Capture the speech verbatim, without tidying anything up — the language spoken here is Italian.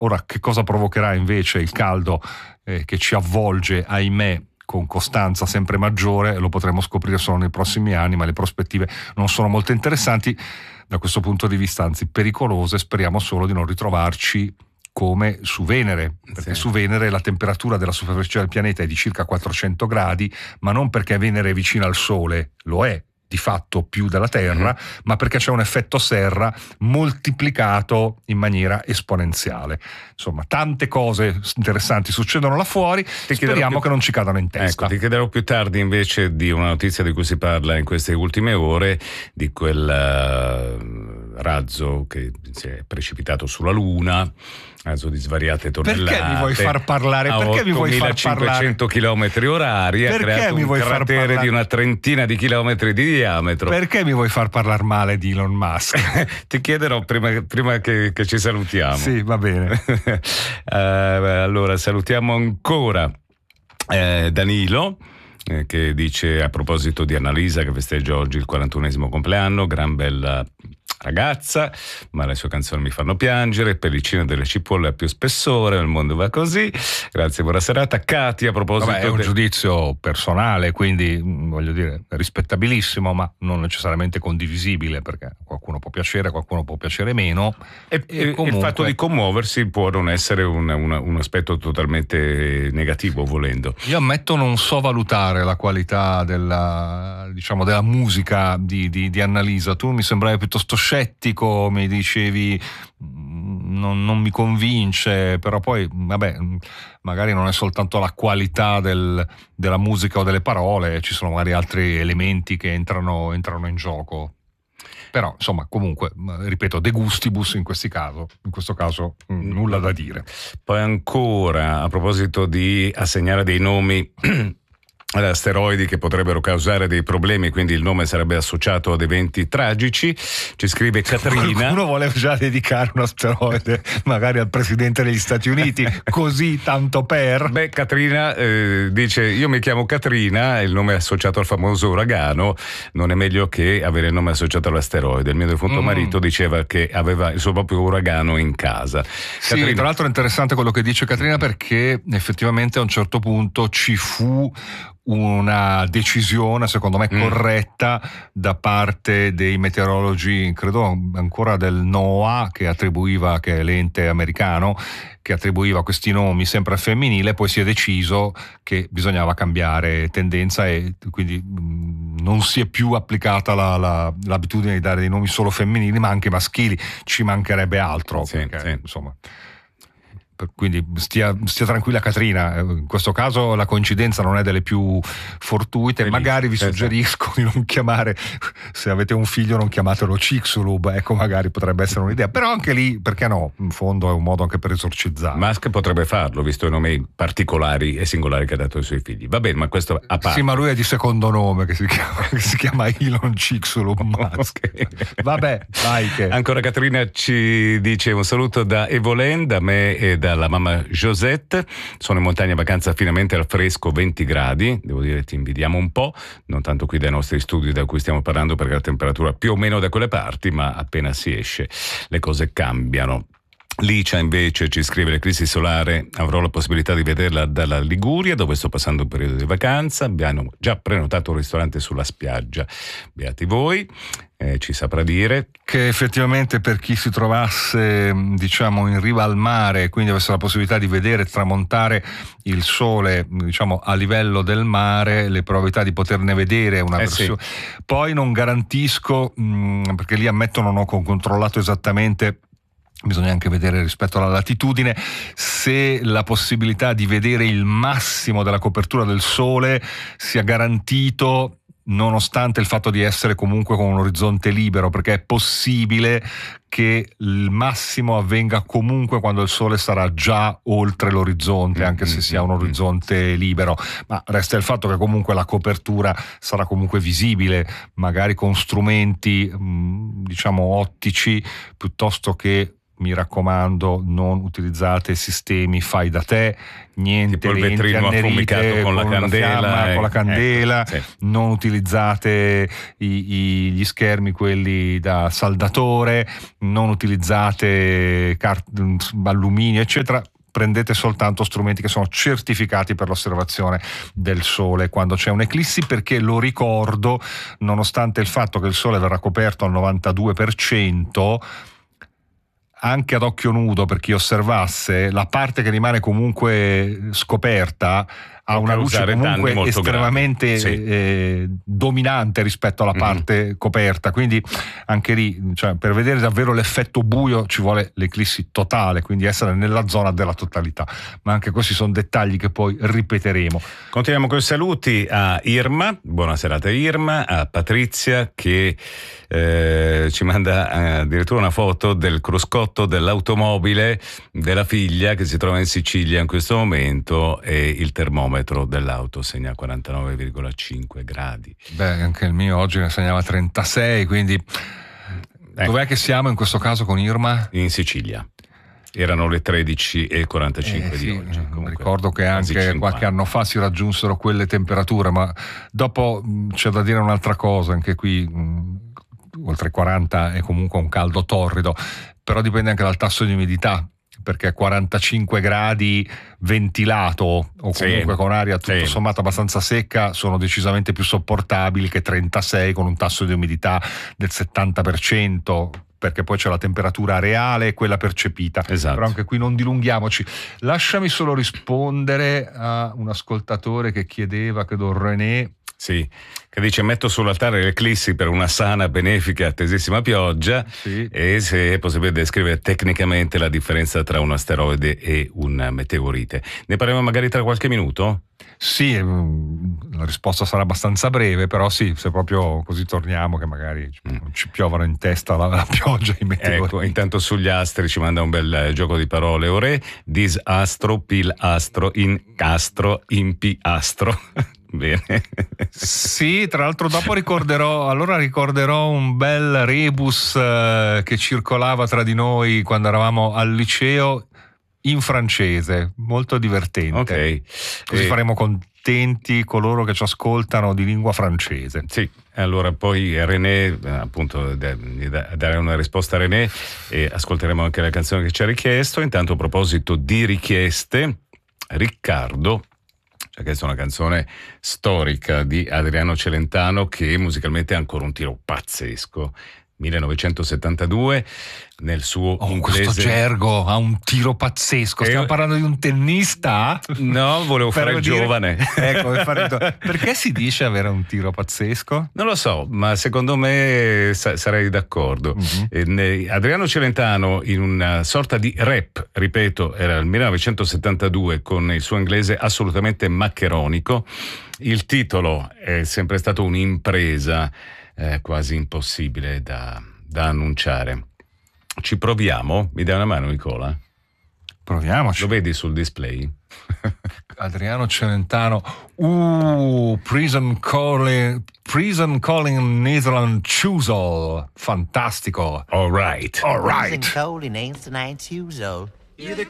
Ora, che cosa provocherà invece il caldo eh, che ci avvolge, ahimè, con costanza sempre maggiore, lo potremo scoprire solo nei prossimi anni, ma le prospettive non sono molto interessanti da questo punto di vista, anzi pericolose. Speriamo solo di non ritrovarci come su Venere, perché sì. Su Venere la temperatura della superficie del pianeta è di circa quattrocento gradi, ma non perché Venere è vicina al Sole, lo è di fatto più della Terra, mm-hmm. ma perché c'è un effetto serra moltiplicato in maniera esponenziale. Insomma, tante cose interessanti succedono là fuori, ti speriamo più... che non ci cadano in testa. Ecco, ti chiederò più tardi invece di una notizia di cui si parla in queste ultime ore, di quel uh, razzo che si è precipitato sulla Luna, razzo di svariate tonnellate. Perché mi vuoi far parlare? Perché mi vuoi far parlare? ottomilacinquecento chilometri orari, ha creato un cratere di una trentina di chilometri di diametro. Perché mi vuoi far parlare male di Elon Musk? Ti chiederò prima, prima che, che ci salutiamo. Sì, va bene. uh, allora salutiamo ancora eh, Danilo, eh, che dice, a proposito di Annalisa che festeggia oggi il quarantunesimo compleanno, gran bella ragazza, ma le sue canzoni mi fanno piangere, pellicina delle cipolle a più spessore, il mondo va così. Grazie, buona serata. Katia, a proposito... Vabbè, è un de... giudizio personale, quindi voglio dire rispettabilissimo, ma non necessariamente condivisibile, perché a qualcuno può piacere, a qualcuno può piacere meno. E, e comunque... il fatto di commuoversi può non essere un, un, un aspetto totalmente negativo, volendo. Io ammetto non so valutare la qualità della, diciamo, della musica di, di, di Annalisa. Tu mi sembravi piuttosto scettico, mi dicevi non, non mi convince, però poi vabbè, magari non è soltanto la qualità del, della musica o delle parole, ci sono magari altri elementi che entrano, entrano in gioco. Però insomma, comunque, ripeto, de gustibus in questi caso, in questo caso mh, nulla da dire. Poi ancora, a proposito di assegnare dei nomi ad asteroidi che potrebbero causare dei problemi, quindi il nome sarebbe associato ad eventi tragici, ci scrive Catrina. Qualcuno vuole già dedicare un asteroide magari al presidente degli Stati Uniti, così tanto per... Beh, Catrina eh, dice, io mi chiamo Catrina, il nome è associato al famoso uragano, non è meglio che avere il nome associato all'asteroide. Il mio defunto mm. marito diceva che aveva il suo proprio uragano in casa. Sì, Catrina... tra l'altro è interessante quello che dice Catrina, perché effettivamente a un certo punto ci fu una decisione secondo me corretta mm. da parte dei meteorologi, credo ancora del NOAA, che attribuiva, che è l'ente americano che attribuiva questi nomi sempre al femminile. Poi si è deciso che bisognava cambiare tendenza e quindi mh, non si è più applicata la, la, l'abitudine di dare dei nomi solo femminili ma anche maschili, ci mancherebbe altro, sì, perché, sì. insomma. Quindi stia, stia tranquilla Catrina, in questo caso la coincidenza non è delle più fortuite. Felice. Magari vi suggerisco di non chiamare, se avete un figlio non chiamatelo Chicxulub, ecco, magari potrebbe essere un'idea, però anche lì perché no, in fondo è un modo anche per esorcizzare. Musk potrebbe farlo visto i nomi particolari e singolari che ha dato ai suoi figli, va bene, ma questo a parte. Sì, ma lui è di secondo nome, che si chiama, che si chiama Elon Chicxulub Musk. Okay. Vabbè, dai che... Ancora Catrina ci dice un saluto da Evolen, da me e da la mamma Josette. Sono in montagna, vacanza finalmente al fresco, venti gradi, devo dire ti invidiamo un po', non tanto qui dai nostri studi da cui stiamo parlando perché la temperatura più o meno da quelle parti, ma appena si esce le cose cambiano. Licia invece ci scrive: l'eclissi solare avrò la possibilità di vederla dalla Liguria dove sto passando un periodo di vacanza, abbiamo già prenotato un ristorante sulla spiaggia, beati voi. Eh, ci saprà dire che effettivamente per chi si trovasse diciamo in riva al mare e quindi avesse la possibilità di vedere tramontare il sole diciamo a livello del mare, le probabilità di poterne vedere una eh versione sì. Poi non garantisco mh, perché lì ammetto non ho controllato esattamente, bisogna anche vedere rispetto alla latitudine se la possibilità di vedere il massimo della copertura del sole sia garantito nonostante il fatto di essere comunque con un orizzonte libero, perché è possibile che il massimo avvenga comunque quando il sole sarà già oltre l'orizzonte, anche se sia un orizzonte libero, ma resta il fatto che comunque la copertura sarà comunque visibile, magari con strumenti diciamo ottici piuttosto che mi raccomando, non utilizzate sistemi fai da te, niente tipo il lenti vetrino affumicato annerite con la con candela, fiamma, eh, con la candela, ecco, sì. non utilizzate i, i, gli schermi quelli da saldatore, non utilizzate cart- alluminio eccetera. Prendete soltanto strumenti che sono certificati per l'osservazione del sole quando c'è un'eclissi, perché lo ricordo, nonostante il fatto che il sole verrà coperto al novantadue per cento, anche ad occhio nudo, per chi osservasse, la parte che rimane comunque scoperta ha una luce comunque estremamente sì. eh, dominante rispetto alla parte mm-hmm. coperta, quindi anche lì, cioè, per vedere davvero l'effetto buio ci vuole l'eclissi totale, quindi essere nella zona della totalità, ma anche questi sono dettagli che poi ripeteremo. Continuiamo con i saluti a Irma, buona serata Irma, a Patrizia che eh, ci manda eh, addirittura una foto del cruscotto dell'automobile della figlia che si trova in Sicilia in questo momento e il termometro dell'auto segna quarantanove virgola cinque gradi. Beh, anche il mio oggi ne segnava trentasei, quindi eh. Dov'è che siamo in questo caso con Irma? In Sicilia. Erano le tredici e quarantacinque eh, sì, di oggi. Comunque, ricordo che anche qualche anno fa si raggiunsero quelle temperature, ma dopo mh, c'è da dire un'altra cosa, anche qui mh, oltre quaranta è comunque un caldo torrido, però dipende anche dal tasso di umidità, perché quarantacinque gradi ventilato o comunque sì, con aria tutto sì. sommato abbastanza secca sono decisamente più sopportabili che trentasei con un tasso di umidità del settanta per cento, perché poi c'è la temperatura reale e quella percepita. Esatto. Però anche qui non dilunghiamoci. Lasciami solo rispondere a un ascoltatore che chiedeva, credo René, sì, che dice metto sull'altare l'eclissi per una sana, benefica, attesissima pioggia sì. e se è possibile descrivere tecnicamente la differenza tra un asteroide e un meteorite. Ne parliamo magari tra qualche minuto? Sì, la risposta sarà abbastanza breve, però sì, se proprio così torniamo che magari mm. ci piovano in testa la, la pioggia e i meteoriti. Ecco, intanto sugli astri ci manda un bel eh, gioco di parole. Ore, disastro, pilastro, incastro, impiastro. Bene. Sì, tra l'altro dopo ricorderò, allora ricorderò un bel rebus eh, che circolava tra di noi quando eravamo al liceo in francese, molto divertente. Ok. Così e... faremo contenti coloro che ci ascoltano di lingua francese. Sì, allora poi René, appunto, dare una risposta a René e ascolteremo anche la canzone che ci ha richiesto. Intanto a proposito di richieste, Riccardo ci ha chiesto una canzone storica di Adriano Celentano che musicalmente ha ancora un tiro pazzesco. millenovecentosettantadue nel suo oh, inglese. Questo gergo ha un tiro pazzesco. Stiamo eh, parlando di un tennista? No, volevo fare il giovane. Ecco, perché si dice avere un tiro pazzesco? Non lo so, ma secondo me sa- sarei d'accordo. Mm-hmm. Eh, Adriano Celentano in una sorta di rap, ripeto, era il millenovecentosettantadue con il suo inglese assolutamente maccheronico. Il titolo è sempre stato un'impresa eh, quasi impossibile da, da annunciare. Ci proviamo? Mi dai una mano, Nicola? Proviamoci. Lo vedi sul display? Adriano Celentano. Uh, Prison Calling, Prison Calling Netherland Choosel. Fantastico. All right. All right. Prison Calling Netherland Choosel. You're the